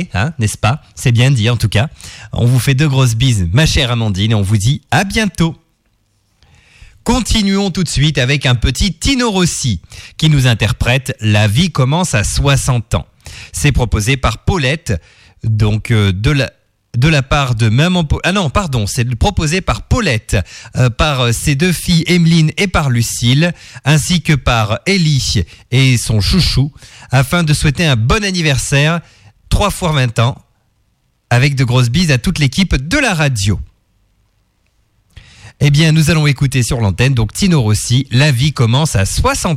année, hein, n'est-ce pas ? C'est bien dit en tout cas. On vous fait de grosses bises, ma chère Amandine, et on vous dit à bientôt. Continuons tout de suite avec un petit Tino Rossi qui nous interprète « La vie commence à 60 ans ». C'est proposé par Paulette, donc de la part de maman... c'est proposé par Paulette, par ses deux filles Emeline et par Lucille, ainsi que par Ellie et son chouchou, afin de souhaiter un bon anniversaire, 3 fois 20 ans, avec de grosses bises à toute l'équipe de la radio. Eh bien, nous allons écouter sur l'antenne, donc Tino Rossi, « La vie commence à 60 ans ».